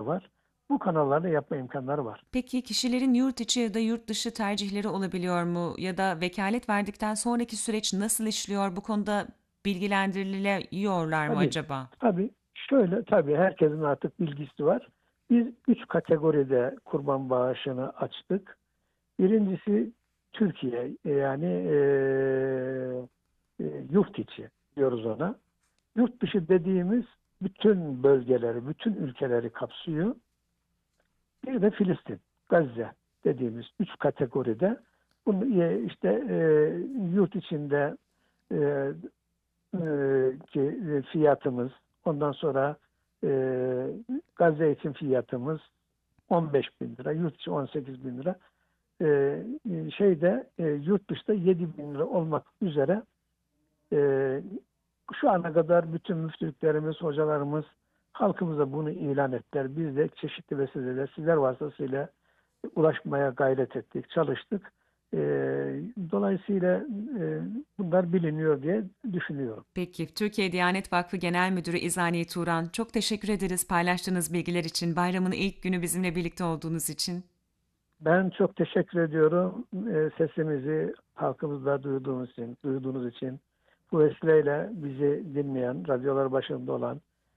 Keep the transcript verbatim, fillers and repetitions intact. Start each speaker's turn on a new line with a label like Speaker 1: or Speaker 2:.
Speaker 1: var. Bu kanallarda yapma imkanları var.
Speaker 2: Peki kişilerin yurt içi ya da yurt dışı tercihleri olabiliyor mu? Ya da vekalet verdikten sonraki süreç nasıl işliyor? Bu konuda bilgilendiriliyorlar mı
Speaker 1: Tabii,
Speaker 2: acaba?
Speaker 1: tabii şöyle tabii herkesin artık bilgisi var. Biz üç kategoride kurban bağışını açtık. Birincisi Türkiye yani eee, e, yurt içi diyoruz ona. Yurt dışı dediğimiz bütün bölgeleri, bütün ülkeleri kapsıyor. Bir de Filistin, Gazze dediğimiz üç kategoride. Bunu e, işte e, yurt içinde e, e, ki e, fiyatımız, ondan sonra e, Gazze için fiyatımız on beş bin lira, yurt içi on sekiz bin lira. E, e, şeyde e, yurt dışında yedi bin lira olmak üzere e, şu ana kadar bütün müftülüklerimiz, hocalarımız halkımıza bunu ilan ettiler. Biz de çeşitli vesileler, sizler vasıtasıyla ulaşmaya gayret ettik, çalıştık. E, dolayısıyla e, bunlar biliniyor diye düşünüyorum.
Speaker 2: Peki, Türkiye Diyanet Vakfı Genel Müdürü İzani Turan, çok teşekkür ederiz paylaştığınız bilgiler için, bayramın ilk günü bizimle birlikte olduğunuz için.
Speaker 1: Ben çok teşekkür ediyorum. E, sesimizi halkımızda duyduğunuz için, duyduğunuz için bu vesileyle bizi dinleyen, radyolar başında olan